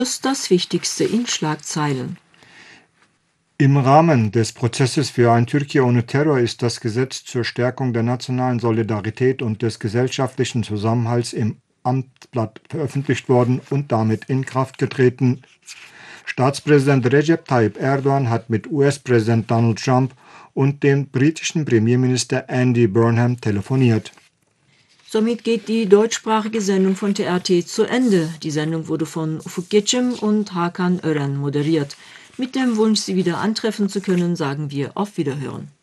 ist das Wichtigste in Schlagzeilen. Im Rahmen des Prozesses für ein Türkei ohne Terror ist das Gesetz zur Stärkung der nationalen Solidarität und des gesellschaftlichen Zusammenhalts im Amtsblatt veröffentlicht worden und damit in Kraft getreten. Staatspräsident Recep Tayyip Erdogan hat mit US-Präsident Donald Trump und dem britischen Premierminister Andy Burnham telefoniert. Somit geht die deutschsprachige Sendung von TRT zu Ende. Die Sendung wurde von Ufuk Geçim und Hakan Ören moderiert. Mit dem Wunsch, Sie wieder antreffen zu können, sagen wir auf Wiederhören.